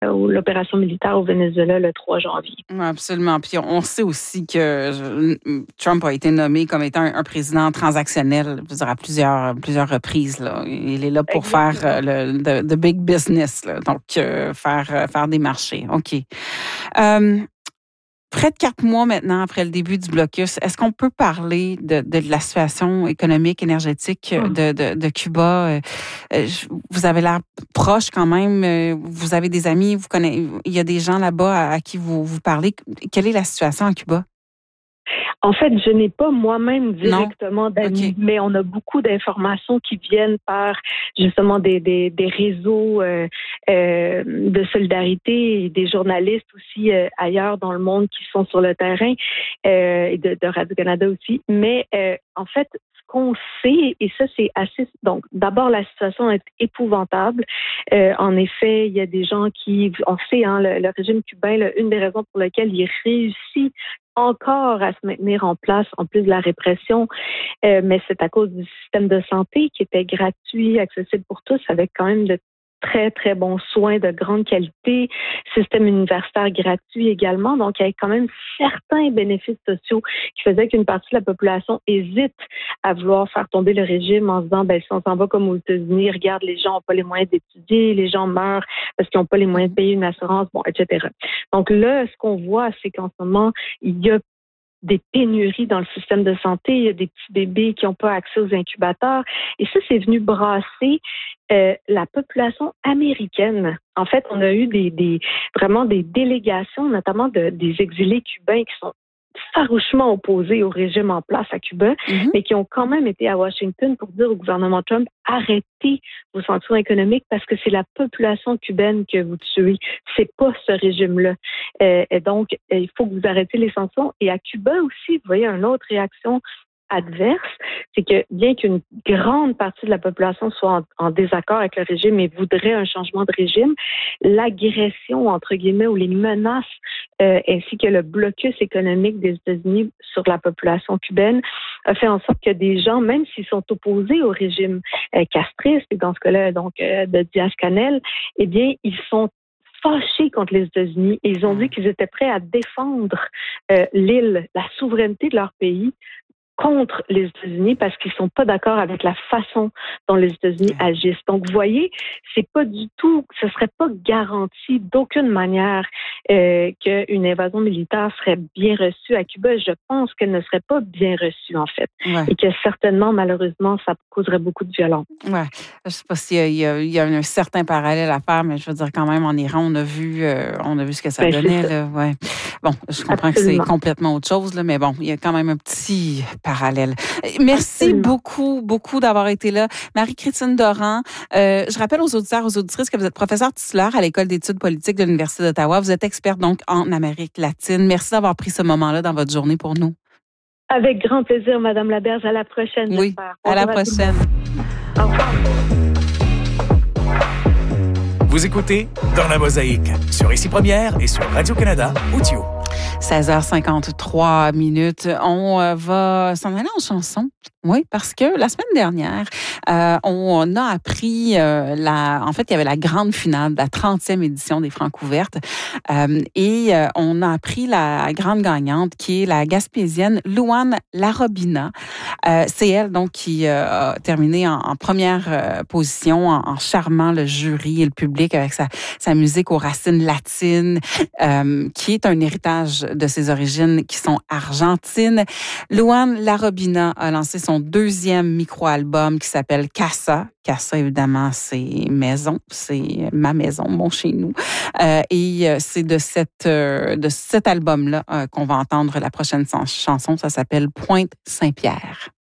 l'opération militaire au Venezuela le 3 janvier. Absolument. Puis on sait aussi que Trump a été nommé comme étant un président transactionnel, je veux dire, à plusieurs reprises. Là. Il est là pour faire the big business, là. Donc faire des marchés. OK. Près de 4 mois maintenant après le début du blocus, est-ce qu'on peut parler de la situation économique, énergétique de Cuba? Vous avez l'air proche quand même. Vous avez des amis, il y a des gens là-bas à qui vous parlez. Quelle est la situation à Cuba? En fait, je n'ai pas moi-même directement d'amis, mais on a beaucoup d'informations qui viennent par justement des réseaux de solidarité et des journalistes aussi ailleurs dans le monde qui sont sur le terrain et de Radio-Canada aussi. Mais en fait, ce qu'on sait, et ça c'est assez... Donc, d'abord, la situation est épouvantable. En effet, il y a des gens qui... On sait, le régime cubain, une des raisons pour lesquelles il réussit encore à se maintenir en place, en plus de la répression, mais c'est à cause du système de santé qui était gratuit, accessible pour tous, avec quand même de très, très bons soins de grande qualité, système universitaire gratuit également. Donc, il y a quand même certains bénéfices sociaux qui faisaient qu'une partie de la population hésite à vouloir faire tomber le régime en se disant, si on s'en va comme aux États-Unis, regarde, les gens n'ont pas les moyens d'étudier, les gens meurent parce qu'ils n'ont pas les moyens de payer une assurance, etc. Donc là, ce qu'on voit, c'est qu'en ce moment, il y a des pénuries dans le système de santé, il y a des petits bébés qui n'ont pas accès aux incubateurs. Et ça, c'est venu brasser la population américaine. En fait, on a eu vraiment des délégations, notamment des exilés cubains qui sont farouchement opposés au régime en place à Cuba, mais qui ont quand même été à Washington pour dire au gouvernement Trump, arrêtez vos sanctions économiques parce que c'est la population cubaine que vous tuez. C'est pas ce régime-là. Et donc, il faut que vous arrêtiez les sanctions. Et à Cuba aussi, vous voyez une autre réaction adverse, c'est que bien qu'une grande partie de la population soit en désaccord avec le régime et voudrait un changement de régime, l'agression, entre guillemets, ou les menaces, ainsi que le blocus économique des États-Unis sur la population cubaine a fait en sorte que des gens, même s'ils sont opposés au régime castriste, et dans ce cas-là, donc, de Díaz-Canel, eh bien, ils sont fâchés contre les États-Unis et ils ont dit qu'ils étaient prêts à défendre l'île, la souveraineté de leur pays contre les États-Unis parce qu'ils sont pas d'accord avec la façon dont les États-Unis agissent. Donc, vous voyez, c'est pas du tout, ce serait pas garanti d'aucune manière qu'une invasion militaire serait bien reçue à Cuba. Je pense qu'elle ne serait pas bien reçue, en fait. Et que certainement, malheureusement, ça causerait beaucoup de violence. Ouais. Je sais pas s'il y a un certain parallèle à faire, mais je veux dire, quand même, en Iran, on a vu ce que ça donnait, là. Ouais. Bon, je comprends que c'est complètement autre chose, là, mais bon, il y a quand même un petit parallèle. Merci beaucoup d'avoir été là. Marie-Christine Doran, je rappelle aux auditeurs, aux auditrices que vous êtes professeure titulaire à l'École d'études politiques de l'Université d'Ottawa. Vous êtes experte donc en Amérique latine. Merci d'avoir pris ce moment-là dans votre journée pour nous. Avec grand plaisir, Madame Laberge. À la prochaine, oui, j'espère. À la prochaine. Au revoir. Vous écoutez Dans la Mosaïque sur Ici Première et sur Radio-Canada Audio. 16h53. On va s'en aller en chanson. Oui, parce que la semaine dernière, on a appris en fait, il y avait la grande finale de la 30e édition des Francouvertes et on a appris la grande gagnante qui est la Gaspésienne Louane Larobina. C'est elle donc qui a terminé en première position en charmant le jury et le public avec sa musique aux racines latines, qui est un héritage de ses origines qui sont argentines. Louane Larobina a lancé son deuxième micro-album qui s'appelle Casa. Casa, évidemment, c'est maison, c'est ma maison, mon chez nous. Et c'est de cet album-là qu'on va entendre la prochaine chanson. Ça s'appelle Pointe Saint-Pierre.